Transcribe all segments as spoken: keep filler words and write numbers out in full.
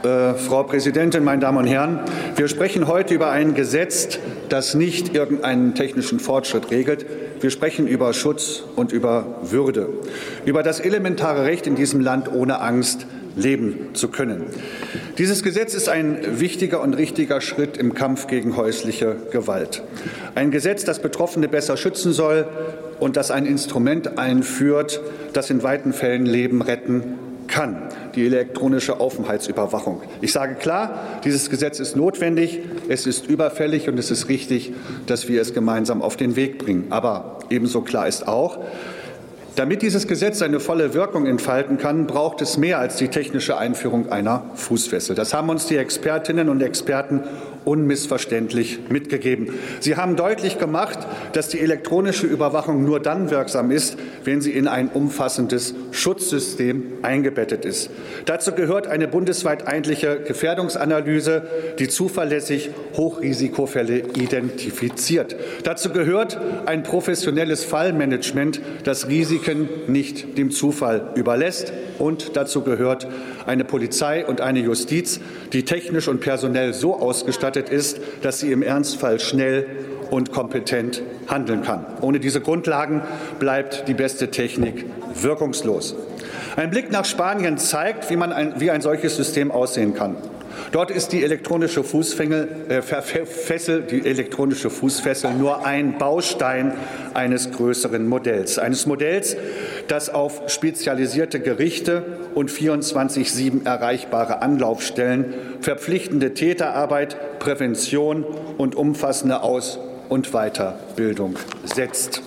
Äh, Frau Präsidentin, meine Damen und Herren! Wir sprechen heute über ein Gesetz, das nicht irgendeinen technischen Fortschritt regelt. Wir sprechen über Schutz und über Würde, über das elementare Recht, in diesem Land ohne Angst leben zu können. Dieses Gesetz ist ein wichtiger und richtiger Schritt im Kampf gegen häusliche Gewalt. Ein Gesetz, das Betroffene besser schützen soll und das ein Instrument einführt, das in weiten Fällen Leben retten kann, die elektronische Aufenthaltsüberwachung. Ich sage klar, dieses Gesetz ist notwendig, es ist überfällig und es ist richtig, dass wir es gemeinsam auf den Weg bringen. Aber ebenso klar ist auch, damit dieses Gesetz seine volle Wirkung entfalten kann, braucht es mehr als die technische Einführung einer Fußfessel. Das haben uns die Expertinnen und Experten unmissverständlich mitgegeben. Sie haben deutlich gemacht, dass die elektronische Überwachung nur dann wirksam ist, wenn sie in ein umfassendes Schutzsystem eingebettet ist. Dazu gehört eine bundesweit einheitliche Gefährdungsanalyse, die zuverlässig Hochrisikofälle identifiziert. Dazu gehört ein professionelles Fallmanagement, das Risiken nicht dem Zufall überlässt. Und dazu gehört eine Polizei und eine Justiz, die technisch und personell so ausgestattet ist, dass sie im Ernstfall schnell und kompetent handeln kann. Ohne diese Grundlagen bleibt die beste Technik wirkungslos. Ein Blick nach Spanien zeigt, wie, man ein, wie ein solches System aussehen kann. Dort ist die elektronische Fußfessel, äh, Fessel, die elektronische Fußfessel nur ein Baustein eines größeren Modells. Eines Modells, das auf spezialisierte Gerichte und vierundzwanzig sieben erreichbare Anlaufstellen, verpflichtende Täterarbeit, Prävention und umfassende Aus- und Weiterbildung setzt.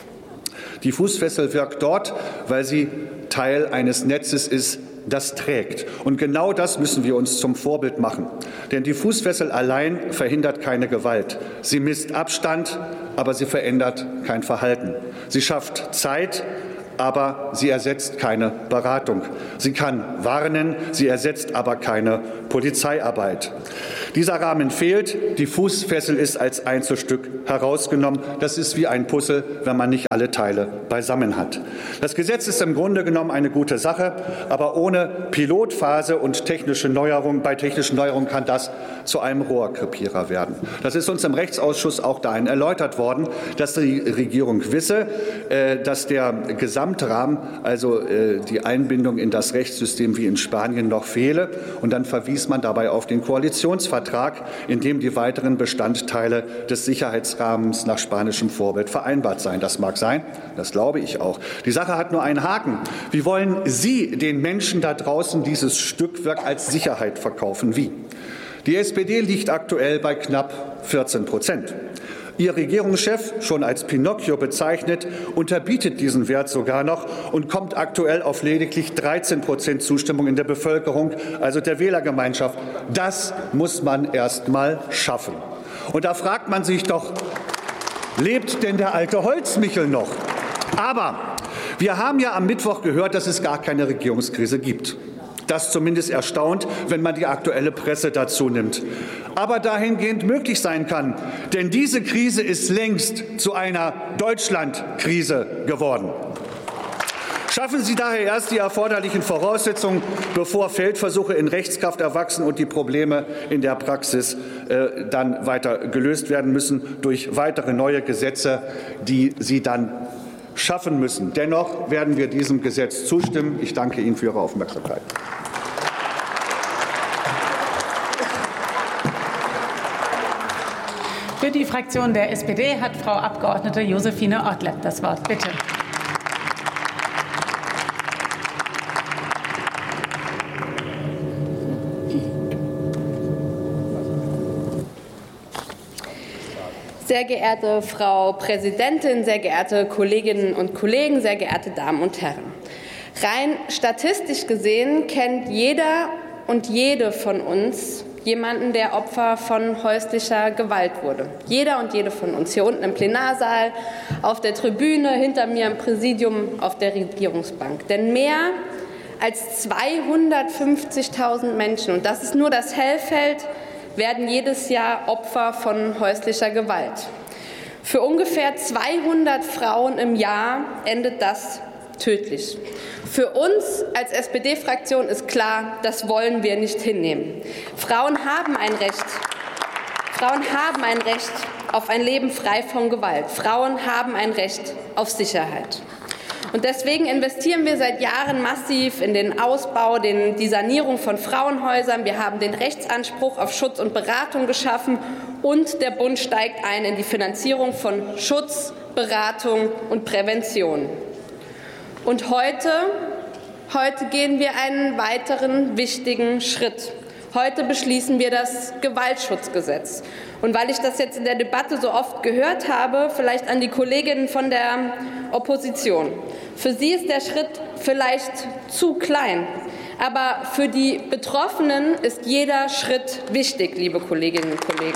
Die Fußfessel wirkt dort, weil sie Teil eines Netzes ist, das trägt. Und genau das müssen wir uns zum Vorbild machen. Denn die Fußfessel allein verhindert keine Gewalt. Sie misst Abstand, aber sie verändert kein Verhalten. Sie schafft Zeit, aber sie ersetzt keine Beratung. Sie kann warnen, sie ersetzt aber keine Polizeiarbeit. Dieser Rahmen fehlt. Die Fußfessel ist als Einzelstück herausgenommen. Das ist wie ein Puzzle, wenn man nicht alle Teile beisammen hat. Das Gesetz ist im Grunde genommen eine gute Sache, aber ohne Pilotphase und technische Neuerung, bei technischen Neuerungen kann das zu einem Rohrkrepierer werden. Das ist uns im Rechtsausschuss auch dahin erläutert worden, dass die Regierung wisse, dass der Gesamtrahmen, also die Einbindung in das Rechtssystem wie in Spanien, noch fehle. Und dann verwies man dabei auf den Koalitionsvertrag, in dem die weiteren Bestandteile des Sicherheitsrahmens nach spanischem Vorbild vereinbart seien. Das mag sein, das glaube ich auch. Die Sache hat nur einen Haken. Wie wollen Sie den Menschen da draußen dieses Stückwerk als Sicherheit verkaufen? Wie? Die S P D liegt aktuell bei knapp vierzehn Prozent. Ihr Regierungschef, schon als Pinocchio bezeichnet, unterbietet diesen Wert sogar noch und kommt aktuell auf lediglich dreizehn Prozent Zustimmung in der Bevölkerung, also der Wählergemeinschaft. Das muss man erst mal schaffen. Und da fragt man sich doch, lebt denn der alte Holzmichel noch? Aber wir haben ja am Mittwoch gehört, dass es gar keine Regierungskrise gibt. Das zumindest erstaunt, wenn man die aktuelle Presse dazu nimmt. Aber dahingehend möglich sein kann. Denn diese Krise ist längst zu einer Deutschlandkrise geworden. Schaffen Sie daher erst die erforderlichen Voraussetzungen, bevor Feldversuche in Rechtskraft erwachsen und die Probleme in der Praxis äh, dann weiter gelöst werden müssen durch weitere neue Gesetze, die Sie dann schaffen müssen. Dennoch werden wir diesem Gesetz zustimmen. Ich danke Ihnen für Ihre Aufmerksamkeit. Für die Fraktion der S P D hat Frau Abgeordnete Josephine Ortlepp das Wort. Bitte. Sehr geehrte Frau Präsidentin, sehr geehrte Kolleginnen und Kollegen, sehr geehrte Damen und Herren! Rein statistisch gesehen kennt jeder und jede von uns jemanden, der Opfer von häuslicher Gewalt wurde. Jeder und jede von uns, hier unten im Plenarsaal, auf der Tribüne, hinter mir im Präsidium, auf der Regierungsbank. Denn mehr als zweihundertfünfzigtausend Menschen, und das ist nur das Hellfeld, werden jedes Jahr Opfer von häuslicher Gewalt. Für ungefähr zweihundert Frauen im Jahr endet das tödlich. Für uns als S P D-Fraktion ist klar, das wollen wir nicht hinnehmen. Frauen haben ein Recht. Frauen haben ein Recht auf ein Leben frei von Gewalt. Frauen haben ein Recht auf Sicherheit. Und deswegen investieren wir seit Jahren massiv in den Ausbau, den, die Sanierung von Frauenhäusern. Wir haben den Rechtsanspruch auf Schutz und Beratung geschaffen und der Bund steigt ein in die Finanzierung von Schutz, Beratung und Prävention. Und heute, heute gehen wir einen weiteren wichtigen Schritt. Heute beschließen wir das Gewaltschutzgesetz. Und weil ich das jetzt in der Debatte so oft gehört habe, vielleicht an die Kolleginnen von der Opposition. Für sie ist der Schritt vielleicht zu klein. Aber für die Betroffenen ist jeder Schritt wichtig, liebe Kolleginnen und Kollegen.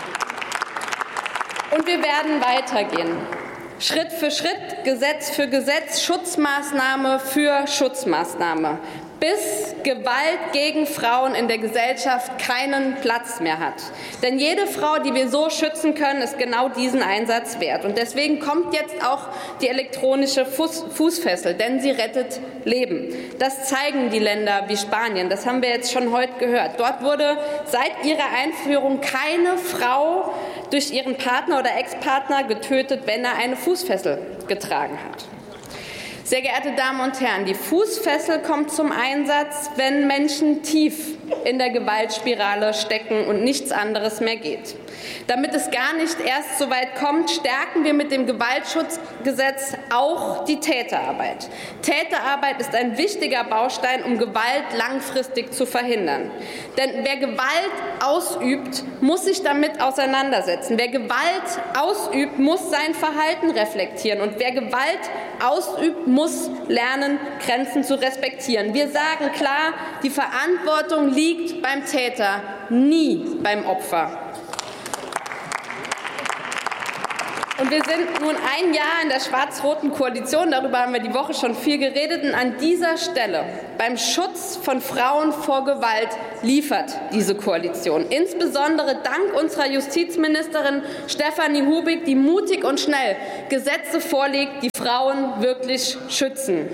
Und wir werden weitergehen. Schritt für Schritt, Gesetz für Gesetz, Schutzmaßnahme für Schutzmaßnahme, bis Gewalt gegen Frauen in der Gesellschaft keinen Platz mehr hat. Denn jede Frau, die wir so schützen können, ist genau diesen Einsatz wert. Und deswegen kommt jetzt auch die elektronische Fuß- Fußfessel, denn sie rettet Leben. Das zeigen die Länder wie Spanien. Das haben wir jetzt schon heute gehört. Dort wurde seit ihrer Einführung keine Frau durch ihren Partner oder Ex-Partner getötet, wenn er eine Fußfessel getragen hat. Sehr geehrte Damen und Herren, die Fußfessel kommt zum Einsatz, wenn Menschen tief in der Gewaltspirale stecken und nichts anderes mehr geht. Damit es gar nicht erst so weit kommt, stärken wir mit dem Gewaltschutzgesetz auch die Täterarbeit. Täterarbeit ist ein wichtiger Baustein, um Gewalt langfristig zu verhindern. Denn wer Gewalt ausübt, muss sich damit auseinandersetzen. Wer Gewalt ausübt, muss sein Verhalten reflektieren. Und wer Gewalt ausübt, muss lernen, Grenzen zu respektieren. Wir sagen klar, die Verantwortung liegt beim Täter, nie beim Opfer. Und wir sind nun ein Jahr in der schwarz-roten Koalition, darüber haben wir die Woche schon viel geredet, und an dieser Stelle beim Schutz von Frauen vor Gewalt liefert diese Koalition. Insbesondere dank unserer Justizministerin Stefanie Hubig, die mutig und schnell Gesetze vorlegt, die Frauen wirklich schützen.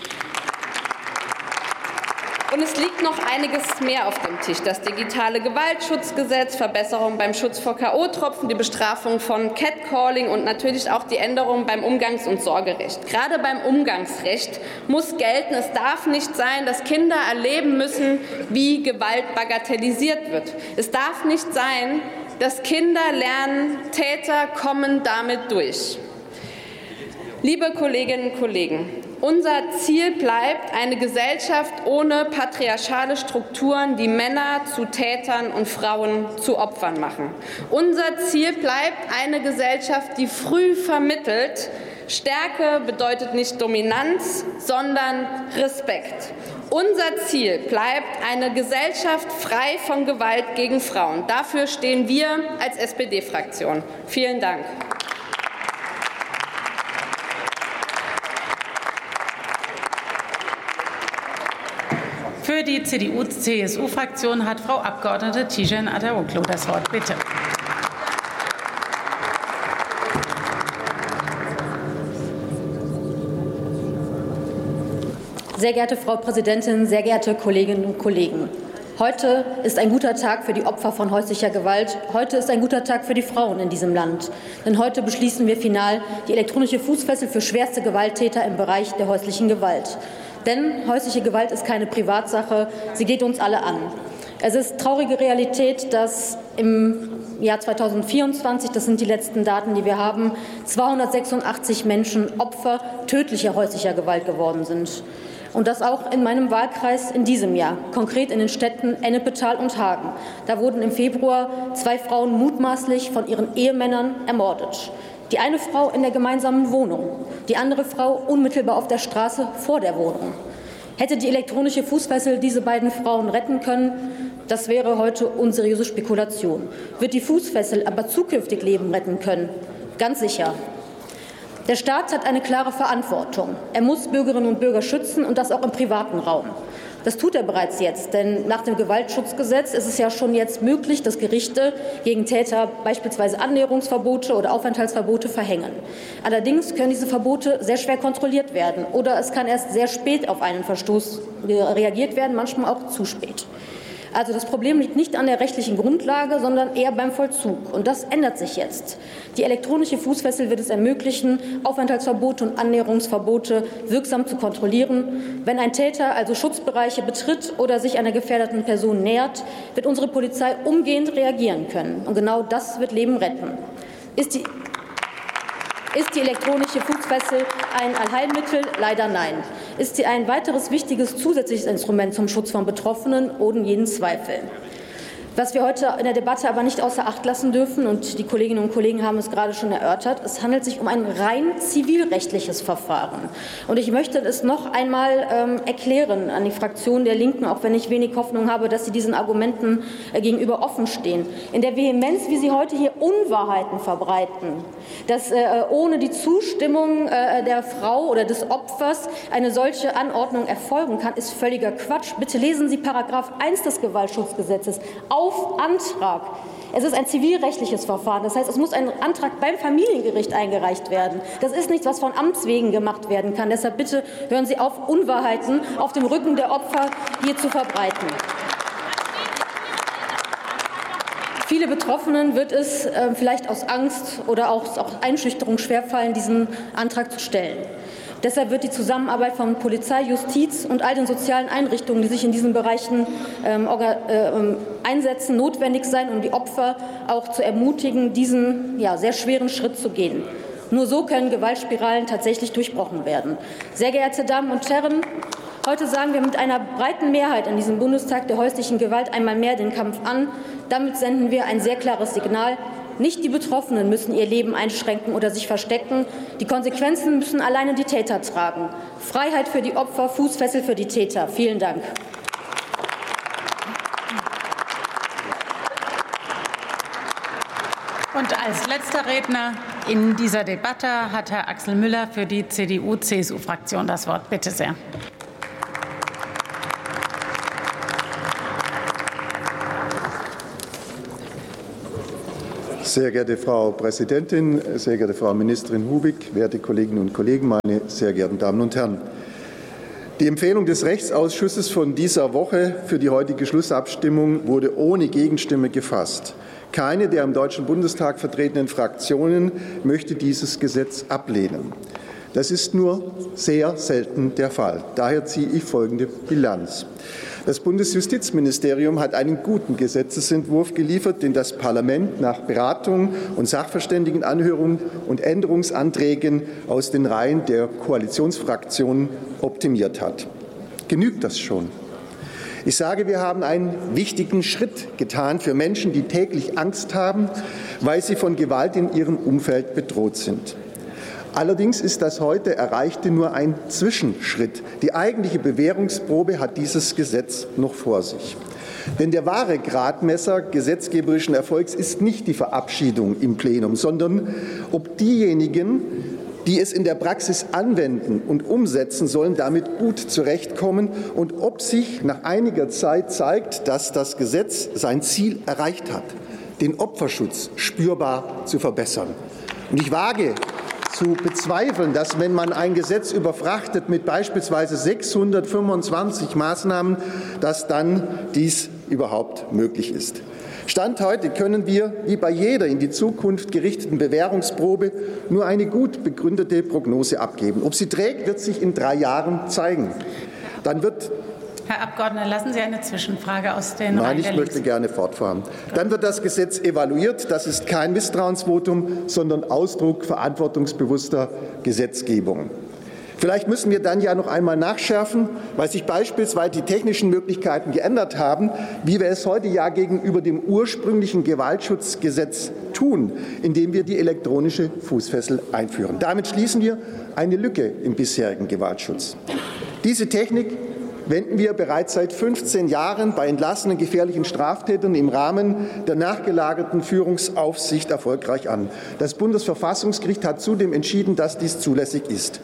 Und es liegt noch einiges mehr auf dem Tisch. Das digitale Gewaltschutzgesetz, Verbesserung beim Schutz vor K O-Tropfen, die Bestrafung von Catcalling und natürlich auch die Änderung beim Umgangs- und Sorgerecht. Gerade beim Umgangsrecht muss gelten, es darf nicht sein, dass Kinder erleben müssen, wie Gewalt bagatellisiert wird. Es darf nicht sein, dass Kinder lernen, Täter kommen damit durch. Liebe Kolleginnen und Kollegen, unser Ziel bleibt eine Gesellschaft ohne patriarchale Strukturen, die Männer zu Tätern und Frauen zu Opfern machen. Unser Ziel bleibt eine Gesellschaft, die früh vermittelt, Stärke bedeutet nicht Dominanz, sondern Respekt. Unser Ziel bleibt eine Gesellschaft frei von Gewalt gegen Frauen. Dafür stehen wir als S P D-Fraktion. Vielen Dank. Für die C D U-C S U-Fraktion hat Frau Abgeordnete Tijen Ataoglu das Wort. Bitte. Sehr geehrte Frau Präsidentin, sehr geehrte Kolleginnen und Kollegen! Heute ist ein guter Tag für die Opfer von häuslicher Gewalt. Heute ist ein guter Tag für die Frauen in diesem Land. Denn heute beschließen wir final die elektronische Fußfessel für schwerste Gewalttäter im Bereich der häuslichen Gewalt. Denn häusliche Gewalt ist keine Privatsache, sie geht uns alle an. Es ist traurige Realität, dass im Jahr zweitausendvierundzwanzig, das sind die letzten Daten, die wir haben, zweihundertsechsundachtzig Menschen Opfer tödlicher häuslicher Gewalt geworden sind. Und das auch in meinem Wahlkreis in diesem Jahr, konkret in den Städten Ennepetal und Hagen. Da wurden im Februar zwei Frauen mutmaßlich von ihren Ehemännern ermordet. Die eine Frau in der gemeinsamen Wohnung, die andere Frau unmittelbar auf der Straße vor der Wohnung. Hätte die elektronische Fußfessel diese beiden Frauen retten können? Das wäre heute unseriöse Spekulation. Wird die Fußfessel aber zukünftig Leben retten können? Ganz sicher. Der Staat hat eine klare Verantwortung. Er muss Bürgerinnen und Bürger schützen, und das auch im privaten Raum. Das tut er bereits jetzt, denn nach dem Gewaltschutzgesetz ist es ja schon jetzt möglich, dass Gerichte gegen Täter beispielsweise Annäherungsverbote oder Aufenthaltsverbote verhängen. Allerdings können diese Verbote sehr schwer kontrolliert werden oder es kann erst sehr spät auf einen Verstoß reagiert werden, manchmal auch zu spät. Also das Problem liegt nicht an der rechtlichen Grundlage, sondern eher beim Vollzug. Und das ändert sich jetzt. Die elektronische Fußfessel wird es ermöglichen, Aufenthaltsverbote und Annäherungsverbote wirksam zu kontrollieren. Wenn ein Täter also Schutzbereiche betritt oder sich einer gefährdeten Person nähert, wird unsere Polizei umgehend reagieren können. Und genau das wird Leben retten. Ist die Ist die elektronische Fußfessel ein Allheilmittel? Leider nein. Ist sie ein weiteres wichtiges zusätzliches Instrument zum Schutz von Betroffenen? Ohne jeden Zweifel. Was wir heute in der Debatte aber nicht außer Acht lassen dürfen, und die Kolleginnen und Kollegen haben es gerade schon erörtert, es handelt sich um ein rein zivilrechtliches Verfahren. Und ich möchte es noch einmal ähm, erklären an die Fraktion der Linken, auch wenn ich wenig Hoffnung habe, dass sie diesen Argumenten äh, gegenüber offen stehen. In der Vehemenz, wie Sie heute hier Unwahrheiten verbreiten, dass äh, ohne die Zustimmung äh, der Frau oder des Opfers eine solche Anordnung erfolgen kann, ist völliger Quatsch. Bitte lesen Sie Paragraph eins des Gewaltschutzgesetzes. Auf Antrag. Es ist ein zivilrechtliches Verfahren. Das heißt, es muss ein Antrag beim Familiengericht eingereicht werden. Das ist nichts, was von Amts wegen gemacht werden kann. Deshalb bitte hören Sie auf, Unwahrheiten auf dem Rücken der Opfer hier zu verbreiten. Viele Betroffenen wird es äh, vielleicht aus Angst oder auch aus Einschüchterung schwerfallen, diesen Antrag zu stellen. Deshalb wird die Zusammenarbeit von Polizei, Justiz und all den sozialen Einrichtungen, die sich in diesen Bereichen ähm, äh, einsetzen, notwendig sein, um die Opfer auch zu ermutigen, diesen ja, sehr schweren Schritt zu gehen. Nur so können Gewaltspiralen tatsächlich durchbrochen werden. Sehr geehrte Damen und Herren, heute sagen wir mit einer breiten Mehrheit in diesem Bundestag der häuslichen Gewalt einmal mehr den Kampf an. Damit senden wir ein sehr klares Signal. Nicht die Betroffenen müssen ihr Leben einschränken oder sich verstecken. Die Konsequenzen müssen alleine die Täter tragen. Freiheit für die Opfer, Fußfessel für die Täter. Vielen Dank. Und als letzter Redner in dieser Debatte hat Herr Axel Müller für die C D U C S U-Fraktion das Wort. Bitte sehr. Sehr geehrte Frau Präsidentin, sehr geehrte Frau Ministerin Hubig, werte Kolleginnen und Kollegen, meine sehr geehrten Damen und Herren! Die Empfehlung des Rechtsausschusses von dieser Woche für die heutige Schlussabstimmung wurde ohne Gegenstimme gefasst. Keine der im Deutschen Bundestag vertretenen Fraktionen möchte dieses Gesetz ablehnen. Das ist nur sehr selten der Fall. Daher ziehe ich folgende Bilanz. Das Bundesjustizministerium hat einen guten Gesetzesentwurf geliefert, den das Parlament nach Beratung und Sachverständigenanhörung und Änderungsanträgen aus den Reihen der Koalitionsfraktionen optimiert hat. Genügt das schon? Ich sage, wir haben einen wichtigen Schritt getan für Menschen, die täglich Angst haben, weil sie von Gewalt in ihrem Umfeld bedroht sind. Allerdings ist das heute Erreichte nur ein Zwischenschritt. Die eigentliche Bewährungsprobe hat dieses Gesetz noch vor sich. Denn der wahre Gradmesser gesetzgeberischen Erfolgs ist nicht die Verabschiedung im Plenum, sondern ob diejenigen, die es in der Praxis anwenden und umsetzen sollen, damit gut zurechtkommen und ob sich nach einiger Zeit zeigt, dass das Gesetz sein Ziel erreicht hat, den Opferschutz spürbar zu verbessern. Und ich wage zu bezweifeln, dass, wenn man ein Gesetz überfrachtet mit beispielsweise sechshundertfünfundzwanzig Maßnahmen, dass dann dies überhaupt möglich ist. Stand heute können wir, wie bei jeder in die Zukunft gerichteten Bewährungsprobe, nur eine gut begründete Prognose abgeben. Ob sie trägt, wird sich in drei Jahren zeigen. Dann wird Herr Abgeordneter, lassen Sie eine Zwischenfrage aus den Reihen. Nein, ich möchte gerne fortfahren. Dann wird das Gesetz evaluiert. Das ist kein Misstrauensvotum, sondern Ausdruck verantwortungsbewusster Gesetzgebung. Vielleicht müssen wir dann ja noch einmal nachschärfen, weil sich beispielsweise die technischen Möglichkeiten geändert haben, wie wir es heute ja gegenüber dem ursprünglichen Gewaltschutzgesetz tun, indem wir die elektronische Fußfessel einführen. Damit schließen wir eine Lücke im bisherigen Gewaltschutz. Diese Technik wenden wir bereits seit fünfzehn Jahren bei entlassenen gefährlichen Straftätern im Rahmen der nachgelagerten Führungsaufsicht erfolgreich an. Das Bundesverfassungsgericht hat zudem entschieden, dass dies zulässig ist.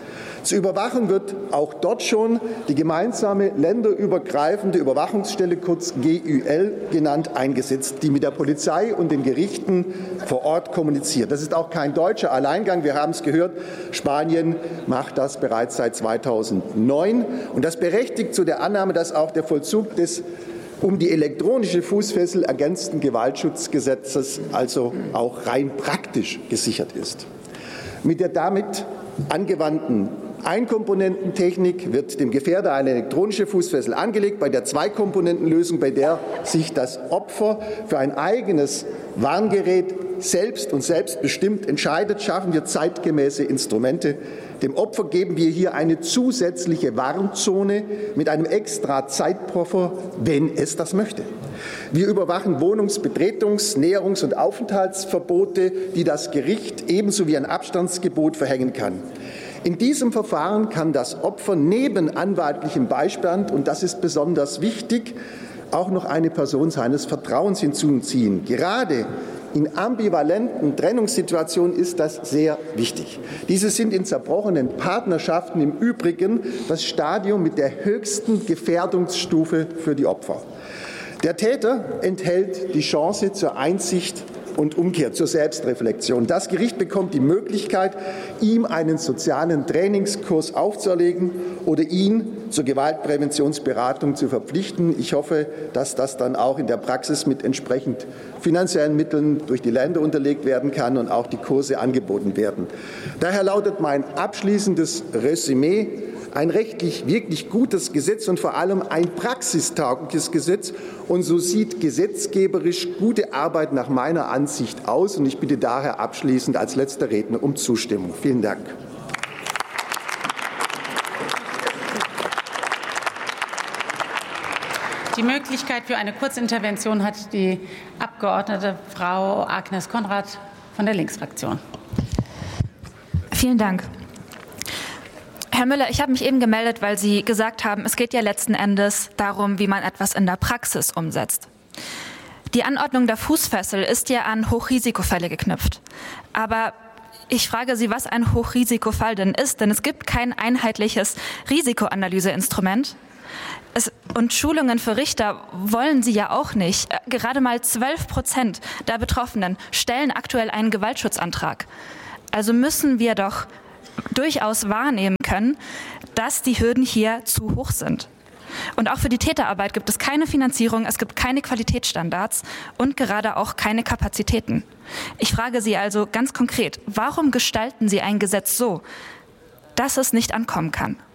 Zur Überwachung wird auch dort schon die gemeinsame länderübergreifende Überwachungsstelle, kurz G Ü L genannt, eingesetzt, die mit der Polizei und den Gerichten vor Ort kommuniziert. Das ist auch kein deutscher Alleingang. Wir haben es gehört, Spanien macht das bereits seit zweitausendneun. Und das berechtigt zu der Annahme, dass auch der Vollzug des um die elektronische Fußfessel ergänzten Gewaltschutzgesetzes also auch rein praktisch gesichert ist. Mit der damit angewandten Einkomponententechnik wird dem Gefährder eine elektronische Fußfessel angelegt, bei der Zweikomponentenlösung, bei der sich das Opfer für ein eigenes Warngerät selbst und selbstbestimmt entscheidet, schaffen wir zeitgemäße Instrumente. Dem Opfer geben wir hier eine zusätzliche Warnzone mit einem extra Zeitpuffer, wenn es das möchte. Wir überwachen Wohnungs-, Betretungs-, Näherungs- und Aufenthaltsverbote, die das Gericht ebenso wie ein Abstandsgebot verhängen kann. In diesem Verfahren kann das Opfer neben anwaltlichem Beistand, und das ist besonders wichtig, auch noch eine Person seines Vertrauens hinzuziehen. Gerade in ambivalenten Trennungssituationen ist das sehr wichtig. Diese sind in zerbrochenen Partnerschaften im Übrigen das Stadium mit der höchsten Gefährdungsstufe für die Opfer. Der Täter enthält die Chance zur Einsicht und Umkehr, zur Selbstreflexion. Das Gericht bekommt die Möglichkeit, ihm einen sozialen Trainingskurs aufzuerlegen oder ihn zur Gewaltpräventionsberatung zu verpflichten. Ich hoffe, dass das dann auch in der Praxis mit entsprechend finanziellen Mitteln durch die Länder unterlegt werden kann und auch die Kurse angeboten werden. Daher lautet mein abschließendes Resümee: Ein rechtlich wirklich gutes Gesetz und vor allem ein praxistaugliches Gesetz. Und so sieht gesetzgeberisch gute Arbeit nach meiner Ansicht aus. Und ich bitte daher abschließend als letzter Redner um Zustimmung. Vielen Dank. Die Möglichkeit für eine Kurzintervention hat die Abgeordnete Frau Agnes Konrad von der Linksfraktion. Vielen Dank. Herr Müller, ich habe mich eben gemeldet, weil Sie gesagt haben, es geht ja letzten Endes darum, wie man etwas in der Praxis umsetzt. Die Anordnung der Fußfessel ist ja an Hochrisikofälle geknüpft. Aber ich frage Sie, was ein Hochrisikofall denn ist, denn es gibt kein einheitliches Risikoanalyseinstrument. Es, und Schulungen für Richter wollen Sie ja auch nicht. Gerade mal zwölf Prozent der Betroffenen stellen aktuell einen Gewaltschutzantrag. Also müssen wir doch durchaus wahrnehmen können, dass die Hürden hier zu hoch sind. Und auch für die Täterarbeit gibt es keine Finanzierung, es gibt keine Qualitätsstandards und gerade auch keine Kapazitäten. Ich frage Sie also ganz konkret, warum gestalten Sie ein Gesetz so, dass es nicht ankommen kann?